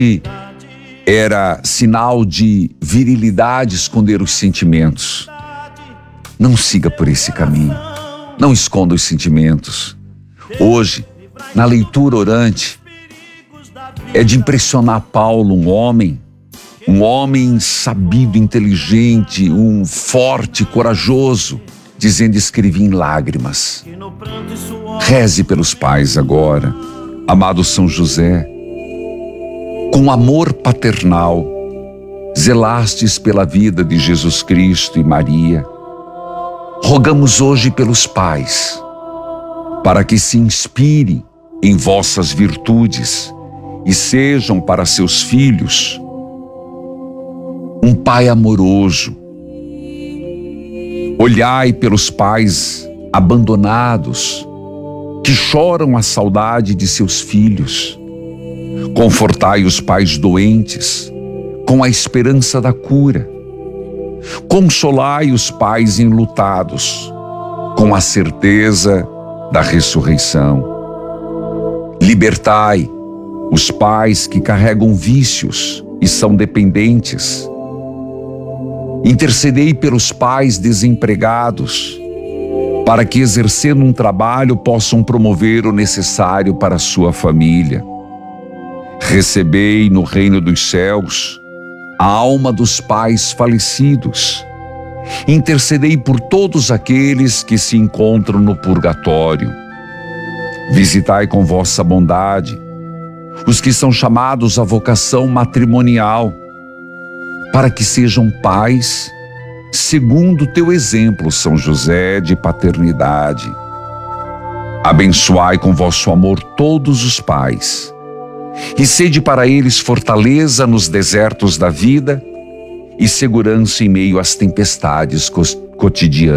era sinal de virilidade esconder os sentimentos. Não siga por esse caminho. Não esconda os sentimentos. Hoje, na leitura orante, é de impressionar Paulo, um homem sabido, inteligente, um forte, corajoso, dizendo: escrevi em lágrimas. Reze pelos pais agora, amado São José. Com amor paternal, zelastes pela vida de Jesus Cristo e Maria. Rogamos hoje pelos pais, para que se inspirem em vossas virtudes e sejam para seus filhos um pai amoroso. Olhai pelos pais abandonados, que choram a saudade de seus filhos. Confortai os pais doentes com a esperança da cura. Consolai os pais enlutados com a certeza da ressurreição. Libertai os pais que carregam vícios e são dependentes. Intercedei pelos pais desempregados, para que, exercendo um trabalho, possam promover o necessário para a sua família. Recebei no reino dos céus a alma dos pais falecidos. Intercedei por todos aqueles que se encontram no purgatório. Visitai com vossa bondade os que são chamados à vocação matrimonial, para que sejam pais segundo o teu exemplo, São José, de paternidade. Abençoai com vosso amor todos os pais, e sede para eles fortaleza nos desertos da vida e segurança em meio às tempestades cotidianas.